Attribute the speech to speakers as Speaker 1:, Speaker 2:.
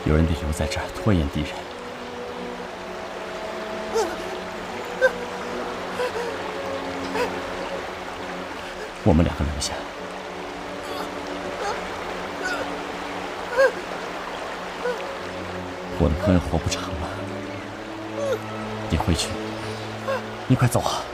Speaker 1: 有人得留在这儿拖延敌人。我们两个留下。我的朋友活不长了，你回去，你快走啊！